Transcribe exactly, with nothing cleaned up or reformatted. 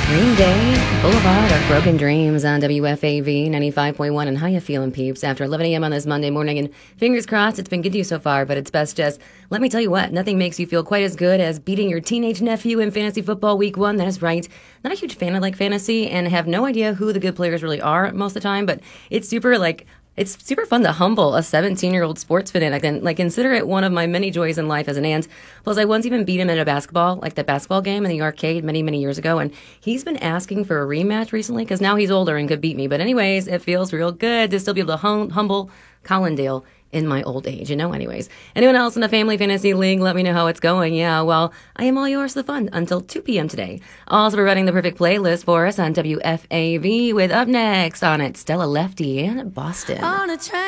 Green Day, Boulevard of Broken Dreams on W F A V ninety-five point one. And how you feeling, peeps? After eleven a.m. on this Monday morning, and fingers crossed it's been good to you so far, but it's best just, let me tell you what, nothing makes you feel quite as good as beating your teenage nephew in fantasy football week one. That is right. Not a huge fan of like fantasy and have no idea who the good players really are most of the time, but it's super like It's super fun to humble a seventeen-year-old sports fanatic and like consider it one of my many joys in life as an aunt. Plus, I once even beat him in a basketball, like the basketball game in the arcade many, many years ago, and he's been asking for a rematch recently because now he's older and could beat me. But anyways, it feels real good to still be able to hum- humble Collindale in my old age, you know, anyways. Anyone else in the Family Fantasy League, let me know how it's going. Yeah, well, I am all yours for the fun until two p.m. today. Also providing the perfect playlist for us on W F A V with up next on it, Stella Lefty and Boston. On a train.